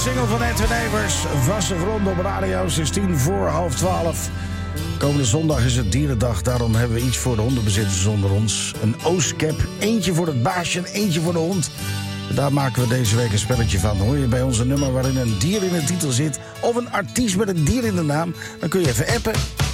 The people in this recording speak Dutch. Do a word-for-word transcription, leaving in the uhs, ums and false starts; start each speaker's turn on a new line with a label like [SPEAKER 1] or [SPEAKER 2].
[SPEAKER 1] single van Edwin Evers. Vaste grond op radio. Het is tien voor half twaalf. Komende zondag is het dierendag. Daarom hebben we iets voor de hondenbezitters onder ons. Een oostcap. Eentje voor het baasje en eentje voor de hond. Daar maken we deze week een spelletje van. Hoor je bij ons een nummer waarin een dier in de titel zit... of een artiest met een dier in de naam... dan kun je even appen